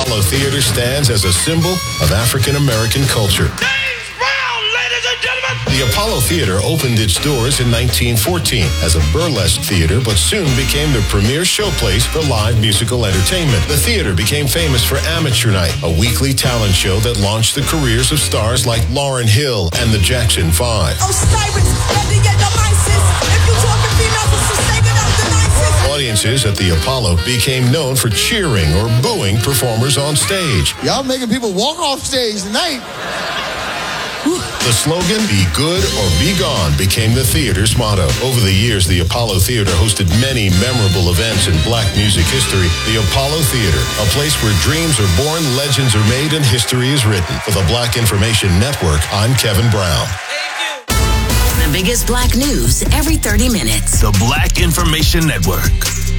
Apollo Theater stands as a symbol of African American culture. James Brown, ladies and gentlemen! The Apollo Theater opened its doors in 1914 as a burlesque theater, but soon became the premier showplace for live musical entertainment. The theater became famous for Amateur Night, a weekly talent show that launched the careers of stars like Lauryn Hill and the Jackson 5. Osiris, if you talking females, it's the singing of the nicest. Audiences at the Apollo became known for cheering or booing performers on stage. Y'all making people walk off stage tonight. The slogan, "Be good or be gone," became the theater's motto. Over the years, the Apollo Theater hosted many memorable events in black music history. The Apollo Theater, a place where dreams are born, legends are made, and history is written. For the Black Information Network, I'm Kevin Brown. The biggest black news every 30 minutes. The Black Information Network.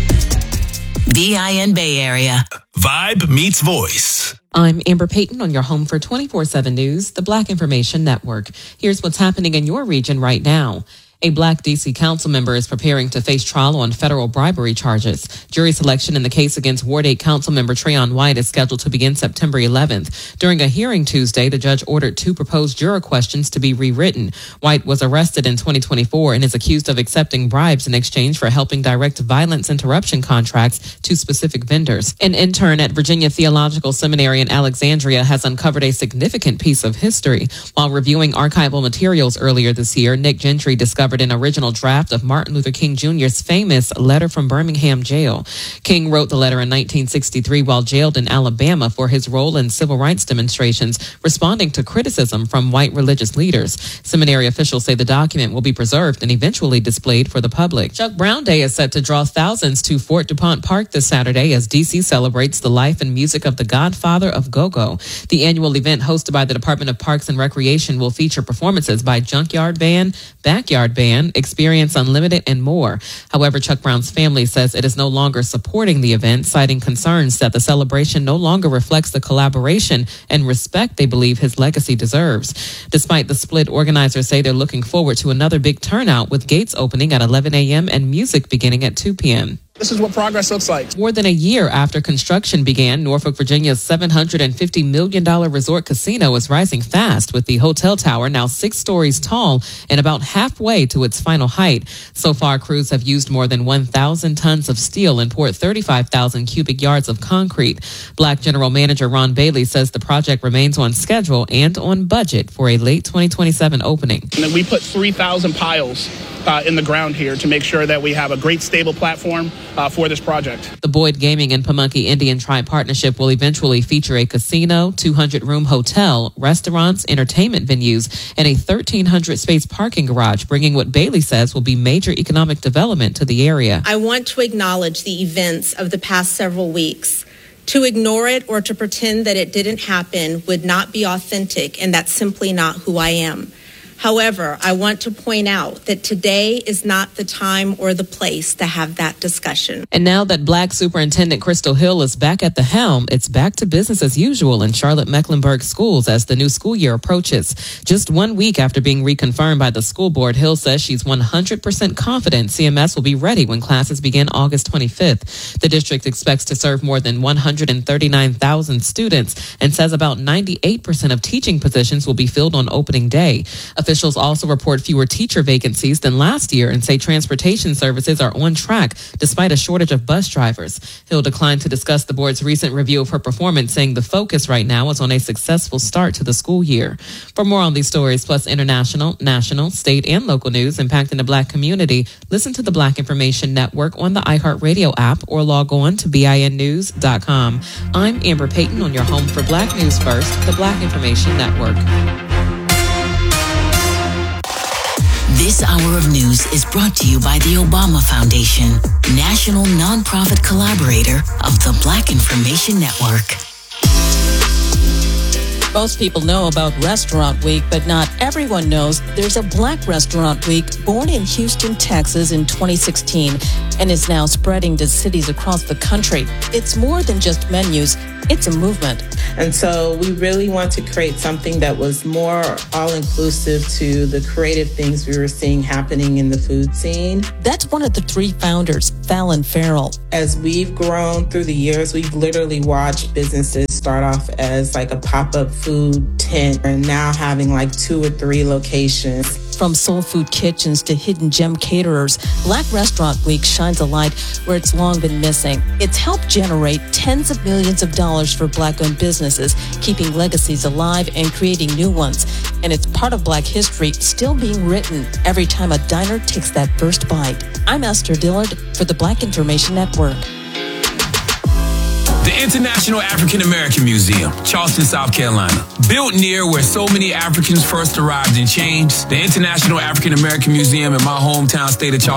BIN Bay Area. Vibe meets voice. I'm Amber Payton on your home for 24/7 News, the Black Information Network. Here's what's happening in your region right now. A black D.C. council member is preparing to face trial on federal bribery charges. Jury selection in the case against Ward 8 council member Trayon White is scheduled to begin September 11th. During a hearing Tuesday, the judge ordered 2 proposed juror questions to be rewritten. White was arrested in 2024 and is accused of accepting bribes in exchange for helping direct violence interruption contracts to specific vendors. An intern at Virginia Theological Seminary in Alexandria has uncovered a significant piece of history. While reviewing archival materials earlier this year, Nick Gentry discovered an original draft of Martin Luther King Jr.'s famous letter from Birmingham jail. King wrote the letter in 1963 while jailed in Alabama for his role in civil rights demonstrations, responding to criticism from white religious leaders. Seminary officials say the document will be preserved and eventually displayed for the public. Chuck Brown Day is set to draw thousands to Fort DuPont Park this Saturday as D.C. celebrates the life and music of the godfather of go-go. The annual event hosted by the Department of Parks and Recreation will feature performances by Junkyard Band, Backyard Band, Experience Unlimited, and more. However, Chuck Brown's family says it is no longer supporting the event, citing concerns that the celebration no longer reflects the collaboration and respect they believe his legacy deserves. Despite the split, organizers say they're looking forward to another big turnout with gates opening at 11 a.m. and music beginning at 2 p.m. This is what progress looks like. More than a year after construction began, Norfolk, Virginia's $750 million resort casino is rising fast, with the hotel tower now 6 stories tall and about halfway to its final height. So far, crews have used more than 1,000 tons of steel and poured 35,000 cubic yards of concrete. Black General Manager Ron Bailey says the project remains on schedule and on budget for a late 2027 opening. And then we put 3,000 piles in the ground here to make sure that we have a great stable platform for this project. The Boyd Gaming and Pamunkey Indian Tribe partnership will eventually feature a casino, 200-room hotel, restaurants, entertainment venues, and a 1,300-space parking garage, bringing what Bailey says will be major economic development to the area. I want to acknowledge the events of the past several weeks. To ignore it or to pretend that it didn't happen would not be authentic, and that's simply not who I am. However, I want to point out that today is not the time or the place to have that discussion. And now that Black Superintendent Crystal Hill is back at the helm, it's back to business as usual in Charlotte-Mecklenburg schools as the new school year approaches. Just 1 week after being reconfirmed by the school board, Hill says she's 100% confident CMS will be ready when classes begin August 25th. The district expects to serve more than 139,000 students and says about 98% of teaching positions will be filled on opening day. Officials also report fewer teacher vacancies than last year and say transportation services are on track despite a shortage of bus drivers. Hill declined to discuss the board's recent review of her performance, saying the focus right now is on a successful start to the school year. For more on these stories, plus international, national, state, and local news impacting the Black community, listen to the Black Information Network on the iHeartRadio app or log on to BINnews.com. I'm Amber Payton on your home for Black News First, the Black Information Network. This hour of news is brought to you by the Obama Foundation, national nonprofit collaborator of the Black Information Network. Most people know about Restaurant Week, but not everyone knows there's a Black Restaurant Week born in Houston, Texas in 2016 and is now spreading to cities across the country. It's more than just menus. It's a movement. And so we really want to create something that was more all-inclusive to the creative things we were seeing happening in the food scene. That's one of the 3 founders, Fallon Farrell. As we've grown through the years, we've literally watched businesses start start off as like a pop-up food tent and now having like 2 or 3 locations. From soul food kitchens to hidden gem caterers, Black Restaurant Week shines a light where it's long been missing. It's helped generate tens of millions of dollars for Black-owned businesses, keeping legacies alive and creating new ones. And it's part of Black history still being written every time a diner takes that first bite. I'm Esther Dillard for the Black Information Network. The International African American Museum, Charleston, South Carolina. Built near where so many Africans first arrived in chains, the International African American Museum in my hometown state of Charleston